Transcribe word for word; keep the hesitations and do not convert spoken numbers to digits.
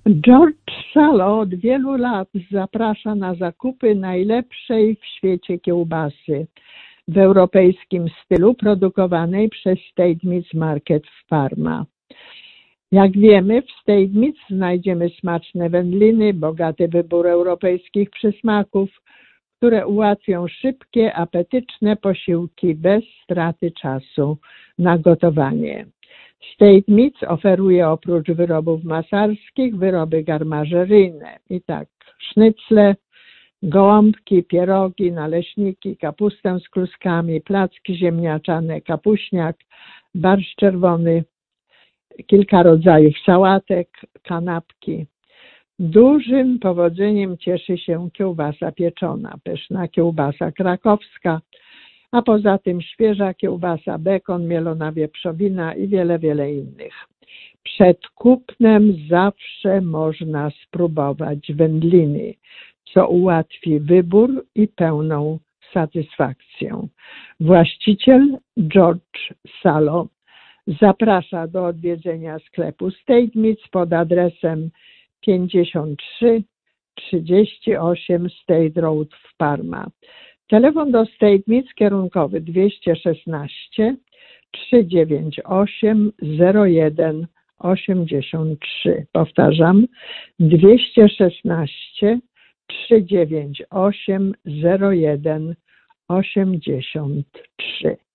George Salo od wielu lat zaprasza na zakupy najlepszej w świecie kiełbasy w europejskim stylu produkowanej przez State Meats Market w Parma. Jak wiemy, w State Meats znajdziemy smaczne wędliny, bogaty wybór europejskich przysmaków, które ułatwią szybkie, apetyczne posiłki bez straty czasu na gotowanie. State Meats oferuje oprócz wyrobów masarskich wyroby garmażeryjne i tak sznycle, gołąbki, pierogi, naleśniki, kapustę z kluskami, placki ziemniaczane, kapuśniak, barszcz czerwony, kilka rodzajów sałatek, kanapki. Dużym powodzeniem cieszy się kiełbasa pieczona, pyszna kiełbasa krakowska, a poza tym świeża kiełbasa, bekon, mielona wieprzowina i wiele, wiele innych. Przed kupnem zawsze można spróbować wędliny, co ułatwi wybór i pełną satysfakcję. Właściciel George Salo zaprasza do odwiedzenia sklepu State Meats pod adresem pięćdziesiąt trzy trzydzieści osiem State Road w Parma. Telefon do State Meats kierunkowy dwieście szesnaście trzysta dziewięćdziesiąt osiem zero jeden osiemdziesiąt trzy. Powtarzam, dwieście szesnaście trzysta dziewięćdziesiąt osiem zero jeden osiemdziesiąt trzy.